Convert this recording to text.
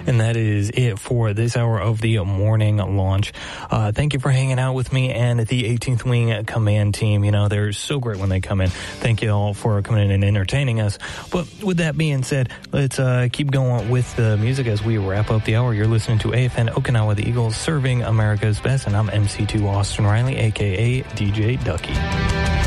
And that is it for this hour of the morning launch. Thank you for hanging out with me and the 18th Wing Command team. You know, they're so great when they come in. Thank you all for coming in and entertaining us. But with that being said, let's keep going with the music as we wrap up the hour. You're listening to AFN Okinawa, the Eagles, serving America's best. And I'm MC2 Austin Riley, a.k.a. DJ Ducky.